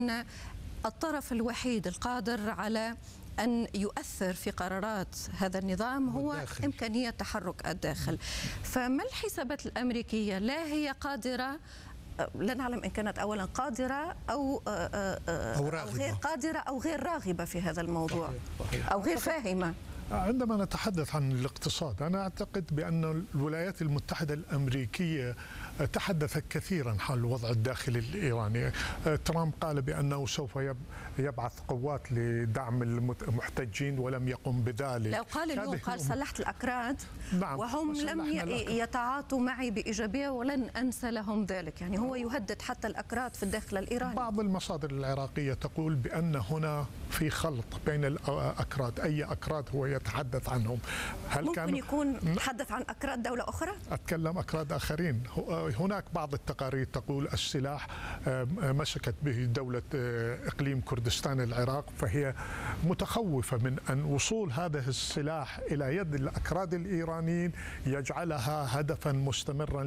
أن الطرف الوحيد القادر على أن يؤثر في قرارات هذا النظام هو الداخل. إمكانية تحرك الداخل. فما الحسابات الأمريكية؟ لا هي قادرة، لا نعلم إن كانت أولا قادرة أو غير قادرة أو غير راغبة في هذا الموضوع. صحيح. أو غير فاهمة. عندما نتحدث عن الاقتصاد، أنا أعتقد بأن الولايات المتحدة الأمريكية تحدثت كثيرا حول الوضع الداخلي الإيراني. ترامب قال بأنه سوف يبعث قوات لدعم المحتجين ولم يقم بذلك. لا، قال اليوم قال صلحت الأكراد. نعم، وهم لم يتعاطوا معي بإيجابية ولن أنسى لهم ذلك. يعني هو يهدد حتى الأكراد في الداخل الإيراني. بعض المصادر العراقية تقول بأن هنا في خلط بين الأكراد. أي أكراد هو يتحدث عنهم؟ هل ممكن يكون تحدث عن أكراد دولة أخرى؟ أتكلم أكراد آخرين. هناك بعض التقارير تقول السلاح مسكت به دولة إقليم كردستان العراق، فهي متخوفة من أن وصول هذا السلاح إلى يد الأكراد الإيرانيين يجعلها هدفا مستمرا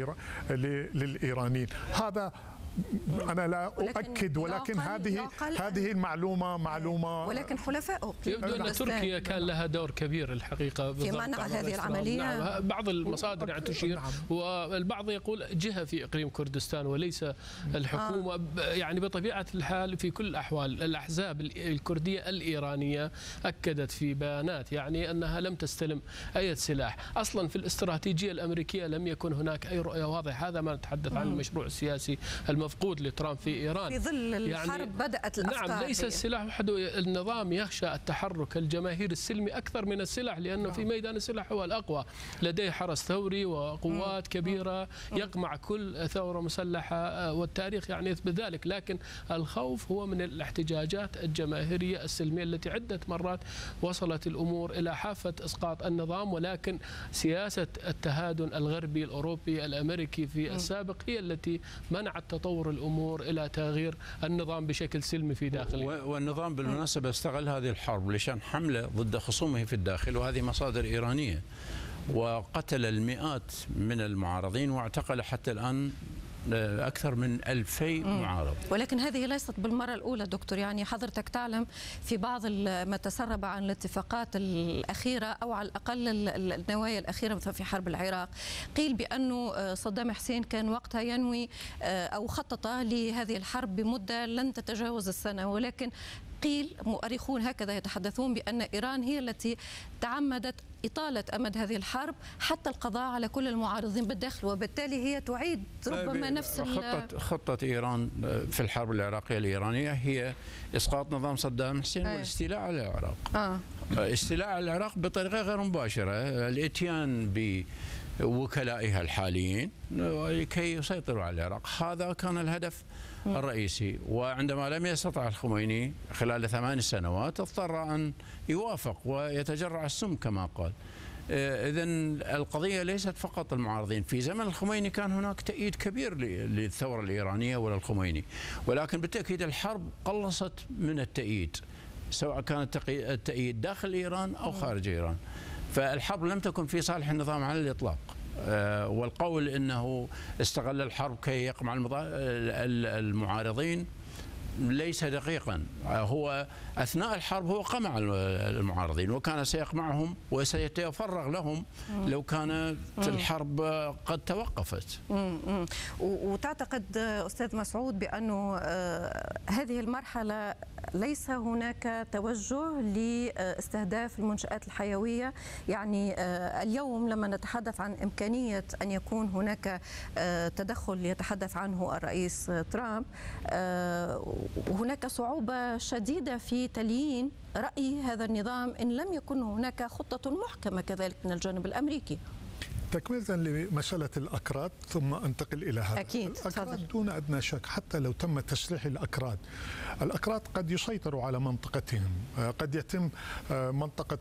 للإيرانيين. هذا أنا لا أؤكد، ولكن هذه المعلومة ولكن حلفائه يبدو أن تركيا كان لها دور كبير الحقيقة في منع هذه العملية. نعم، بعض المصادر يعني تشير، والبعض يقول جهة في إقليم كردستان وليس الحكومة. يعني بطبيعة الحال في كل الأحوال الأحزاب الكردية الإيرانية أكدت في بيانات يعني أنها لم تستلم أي سلاح. أصلا في الاستراتيجية الأمريكية لم يكن هناك أي رؤية واضحة. هذا ما نتحدث عن المشروع السياسي المفقود لترامب في إيران. في ظل الحرب يعني بدأت الأفكار. نعم، ليس السلاح وحده. النظام يخشى التحرك الجماهيري السلمي أكثر من السلاح، لأنه في ميدان السلاح هو الأقوى، لديه حرس ثوري وقوات كبيرة يقمع كل ثورة مسلحة، والتاريخ يعني يثبت ذلك. لكن الخوف هو من الاحتجاجات الجماهيرية السلمية التي عدة مرات وصلت الأمور إلى حافة إسقاط النظام، ولكن سياسة التهادن الغربي الأوروبي الأمريكي في السابق هي التي منعت تطور الأمور إلى تغيير النظام بشكل سلمي في داخله. والنظام بالمناسبة استغل هذه الحرب لشان حملة ضد خصومه في الداخل، وهذه مصادر إيرانية، وقتل المئات من المعارضين واعتقل حتى الآن أكثر من 2000 معارض. ولكن هذه ليست بالمرة الأولى دكتور. يعني حضرتك تعلم في بعض ما تسرب عن الاتفاقات الأخيرة أو على الأقل النوايا الأخيرة مثلا في حرب العراق، قيل بأنه صدام حسين كان وقتها ينوي أو خطط لهذه الحرب بمدة لن تتجاوز السنة، ولكن قيل مؤرخون هكذا يتحدثون بأن إيران هي التي تعمدت إطالة أمد هذه الحرب حتى القضاء على كل المعارضين بالداخل، وبالتالي هي تعيد ربما نفس خطة إيران في الحرب العراقية الإيرانية هي إسقاط نظام صدام حسين والاستيلاء على العراق. استيلاء على العراق بطريقة غير مباشرة، الإتيان بوكلائها الحاليين لكي يسيطروا على العراق. هذا كان الهدف الرئيسي. وعندما لم يستطع الخميني خلال 8 سنوات اضطر أن يوافق ويتجرع السم كما قال. إذن القضية ليست فقط المعارضين. في زمن الخميني كان هناك تأييد كبير للثورة الإيرانية وللخميني، ولكن بالتأكيد الحرب قلصت من التأييد، سواء كان التأييد داخل إيران أو خارج إيران. فالحرب لم تكن في صالح النظام على الإطلاق. والقول إنه استغل الحرب كي يقمع المعارضين ليس دقيقا. هو أثناء الحرب هو قمع المعارضين، وكان سيقمعهم وسيتفرغ لهم لو كانت الحرب قد توقفت. وتعتقد أستاذ مسعود بأنه هذه المرحلة ليس هناك توجه لاستهداف المنشآت الحيوية؟ يعني اليوم لما نتحدث عن إمكانية أن يكون هناك تدخل يتحدث عنه الرئيس ترامب، وهناك صعوبة شديدة في تليين رأي هذا النظام إن لم يكن هناك خطة محكمة كذلك من الجانب الأمريكي. تكملة لمسألة الأكراد ثم أنتقل إلى هذا. أكيد. الأكراد دون أدنى شك حتى لو تم تسليح الأكراد قد يسيطروا على منطقتهم. قد يتم منطقة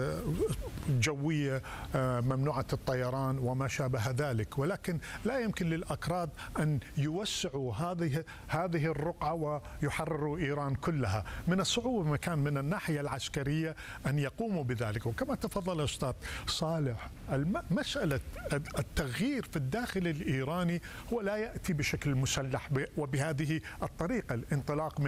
جوية ممنوعة الطيران وما شابه ذلك، ولكن لا يمكن للأكراد أن يوسعوا هذه الرقعة ويحرروا إيران كلها. من الصعوبة كان من الناحية العسكرية أن يقوموا بذلك. وكما تفضل أستاذ صالح، مسألة التغيير في الداخل الإيراني هو لا يأتي بشكل مسلح وبهذه الطريقة، الانطلاق من